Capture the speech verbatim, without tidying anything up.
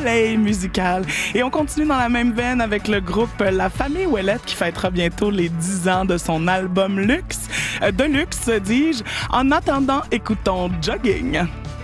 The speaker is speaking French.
soleil musical. Et on continue dans la même veine avec le groupe La Famille Ouellette qui fêtera bientôt les dix ans de son album Luxe, euh, de luxe, dis-je. En attendant, écoutons Jogging.